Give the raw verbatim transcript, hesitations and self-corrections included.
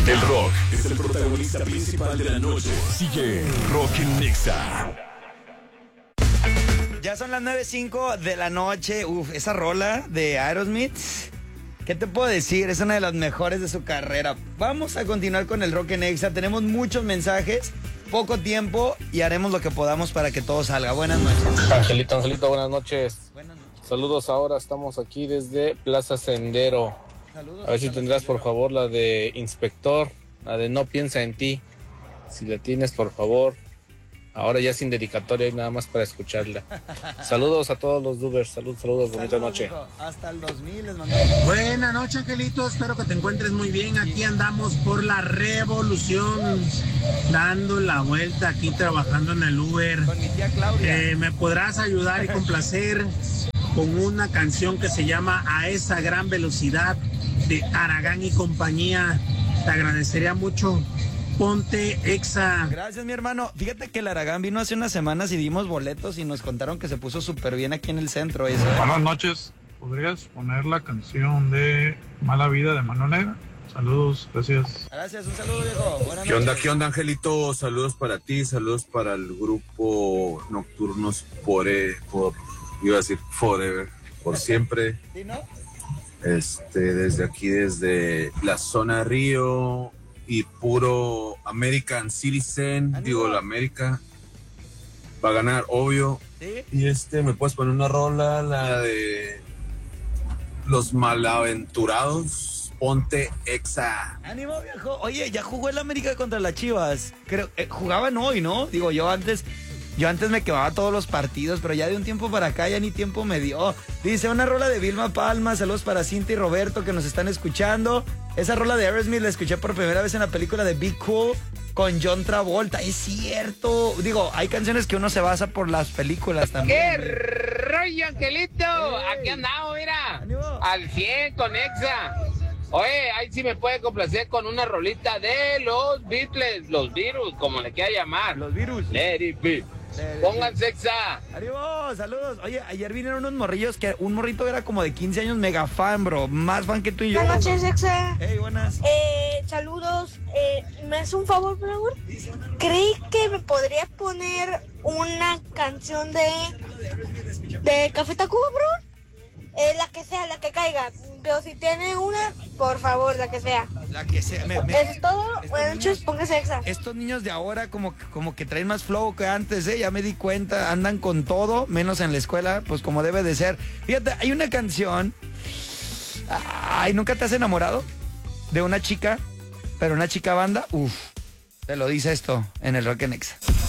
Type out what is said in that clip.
El rock es el protagonista principal de la noche. Sigue Rock en Nexa. Ya son las nueve cinco de la noche. Uf, esa rola de Aerosmith, ¿qué te puedo decir? Es una de las mejores de su carrera. Vamos a continuar con el Rock en Nexa. Tenemos muchos mensajes, poco tiempo y haremos lo que podamos para que todo salga. Buenas noches. Angelito, Angelito, buenas noches. Buenas noches. Saludos, ahora estamos aquí desde Plaza Sendero. Saludos. A ver si tendrás por favor la de Inspector, la de No piensa en ti. Si la tienes, por favor. Ahora ya sin dedicatoria y nada más para escucharla. Saludos a todos los Dubers. Saludos, saludos, bonita Saludos, noche. hijo. Hasta el dos mil les mandamos. Buenas noches, Angelito. Espero que te encuentres muy bien. Aquí andamos por la revolución, dando la vuelta aquí, trabajando en el Uber. Con mi tía Claudia. Eh, ¿Me podrás ayudar y complacer con una canción que se llama A esa gran velocidad de Aragán y compañía? Te agradecería mucho. Ponte Exa. Gracias, mi hermano. Fíjate que el Aragán vino hace unas semanas y dimos boletos y nos contaron que se puso súper bien aquí en el centro. Eso. Buenas noches. ¿Podrías poner la canción de Mala Vida de Mano Negra? Saludos, gracias. Gracias, un saludo, viejo. Buenas ¿Qué onda, noches. qué onda, Angelito? Saludos para ti, saludos para el grupo Nocturnos por, eh, por iba a decir forever, por siempre. ¿Sí, no? Este, desde aquí, desde la zona Río y puro American Citizen, ¡Ánimo! digo, la América va a ganar, obvio. ¿Sí? Y este, ¿me puedes poner una rola, la de Los Malaventurados? Ponte Exa. Ánimo, viejo. Oye, ya jugó el América contra las Chivas. Creo, eh, jugaban hoy, ¿no? Digo, yo antes, yo antes me quemaba todos los partidos, pero ya de un tiempo para acá ya ni tiempo me dio. Dice, una rola de Vilma Palma, saludos para Cinta y Roberto que nos están escuchando. Esa rola de Aerosmith la escuché por primera vez en la película de Be Cool con John Travolta. Es cierto. Digo, hay canciones que uno se basa por las películas también. ¡Qué rollo, Angelito! Ey. Aquí andamos, mira. Ánimo. Al cien con Exa. Oye, ahí sí me puede complacer con una rolita de los Beatles, los Virus, como le quiera llamar. Los virus. Let it be. Let it Pónganse Exa. ¡Ánimo! ¡Saludos! Oye, ayer vinieron unos morrillos que un morrito era como de quince años, mega fan, bro. Más fan que tú y yo. Buenas noches, Exa. Hey, buenas. Eh, saludos. Eh, ¿Me haces un favor, por favor? Creí que me podrías poner una canción de de Café Tacuba, bro. Eh, la que sea, la que caiga. Pero si tiene una, por favor, la que sea. La que sea. Me, me- Eso es todo. estos Buenas niños- noches, póngase Exa. Estos niños de ahora como, como que traen más flow que antes, ¿eh? Ya me di cuenta, andan con todo, menos en la escuela, pues como debe de ser. Fíjate, hay una canción. Ay, ¿nunca te has enamorado de una chica, pero una chica banda? Uf, te lo dice esto en el Rock en Nexa.